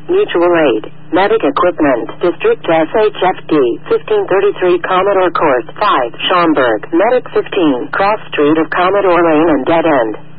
Mutual Aid, Medic Equipment, District SHFD, 1533 Commodore Course, 5, Schaumburg, Medic 15, Cross Street of Commodore Lane and Dead End.